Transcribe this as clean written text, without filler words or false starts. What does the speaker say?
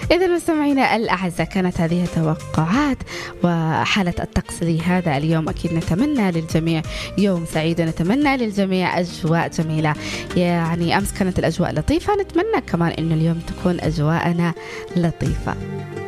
إذا مستمعينا الأعزاء، كانت هذه التوقعات وحالة الطقس لهذا اليوم. أكيد نتمنى للجميع يوم سعيد، ونتمنى للجميع أجواء جميلة. يعني أمس كانت الأجواء لطيفة، نتمنى كمان إنه اليوم تكون أجواءنا لطيفة.